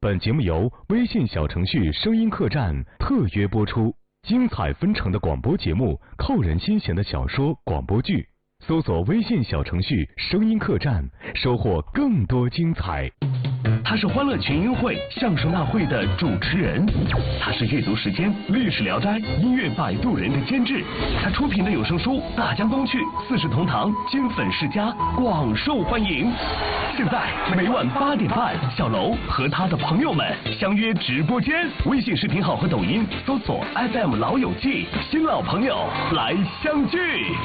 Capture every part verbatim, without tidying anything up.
本节目由微信小程序声音客栈特约播出，精彩纷呈的广播节目，扣人心弦的小说广播剧，搜索微信小程序声音客栈，收获更多精彩。 他是欢乐群英会相声大会的主持人，他是阅读时间历史聊斋音乐摆渡人的监制，他出品的有声书《大江东去》《四世同堂》金粉世家广受欢迎。现在每晚八点半，小楼和他的朋友们相约直播间，微信视频号和抖音搜索 F M 老友记，新老朋友来相聚。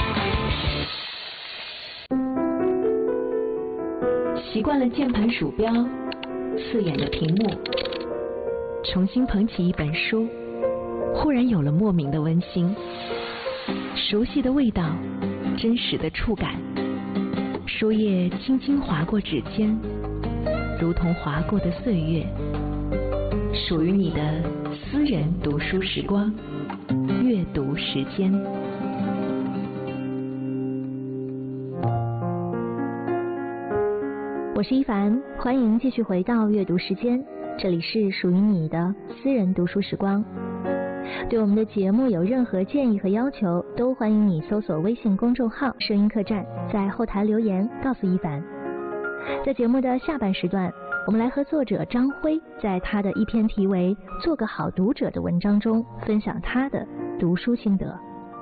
习惯了键盘鼠标，刺眼的屏幕，重新捧起一本书，忽然有了莫名的温馨，熟悉的味道，真实的触感，书页轻轻划过指尖，如同划过的岁月，属于你的私人读书时光，阅读时间。我是一凡，欢迎继续回到阅读时间，这里是属于你的私人读书时光。对我们的节目有任何建议和要求，都欢迎你搜索微信公众号声音客栈，在后台留言告诉一凡。在节目的下半时段，我们来和作者张辉在他的一篇题为《做个好读者》的文章中分享他的读书心得。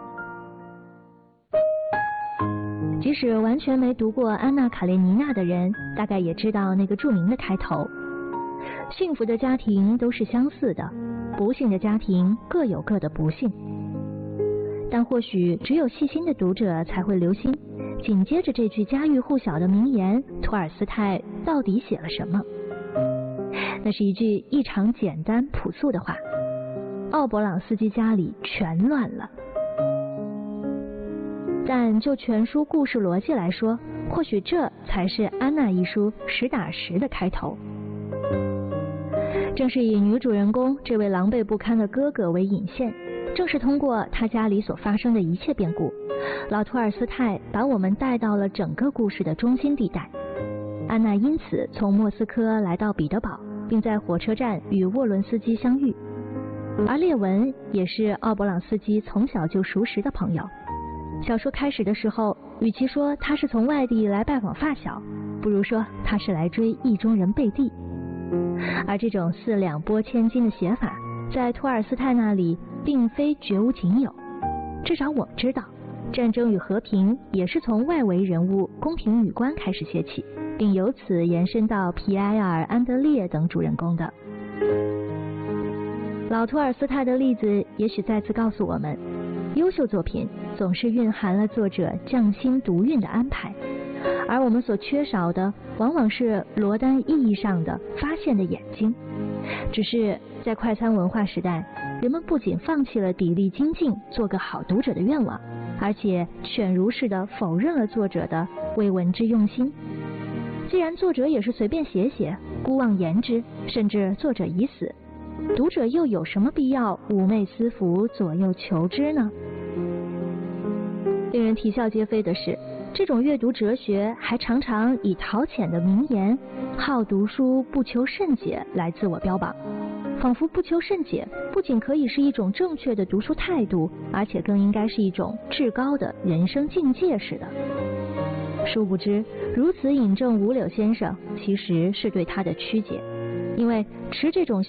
即使完全没读过安娜·卡列尼娜的人，大概也知道那个著名的开头：幸福的家庭都是相似的，不幸的家庭各有各的不幸。但或许只有细心的读者才会留心，紧接着这句家喻户晓的名言，托尔斯泰到底写了什么？那是一句异常简单朴素的话：奥勃朗斯基家里全乱了。但就全书故事逻辑来说，或许这才是《安娜》一书实打实的开头。正是以女主人公这位狼狈不堪的哥哥为引线，正是通过他家里所发生的一切变故，老托尔斯泰把我们带到了整个故事的中心地带。安娜因此从莫斯科来到彼得堡，并在火车站与沃伦斯基相遇，而列文也是奥勃朗斯基从小就熟识的朋友。小说开始的时候，与其说他是从外地来拜访发小，不如说他是来追意中人贝蒂。而这种四两拨千斤的写法，在托尔斯泰那里并非绝无仅有。至少我们知道，《战争与和平》也是从外围人物宫廷女官开始写起，并由此延伸到皮埃尔、安德烈等主人公的。老托尔斯泰的例子也许再次告诉我们，优秀作品总是蕴含了作者匠心独运的安排，而我们所缺少的往往是罗丹意义上的发现的眼睛。只是在快餐文化时代，人们不仅放弃了砥砺精进做个好读者的愿望，而且犬儒似的否认了作者的为文之用心。既然作者也是随便写写，孤妄言之，甚至作者已死，读者又有什么必要妩媚私服，左右求之呢？令人啼笑皆非的是，这种阅读哲学还常常以陶潜的名言“好读书不求甚解”来自我标榜，仿佛不求甚解不仅可以是一种正确的读书态度，而且更应该是一种至高的人生境界似的。殊不知，如此引证五柳先生，其实是对他的曲解，因为持这种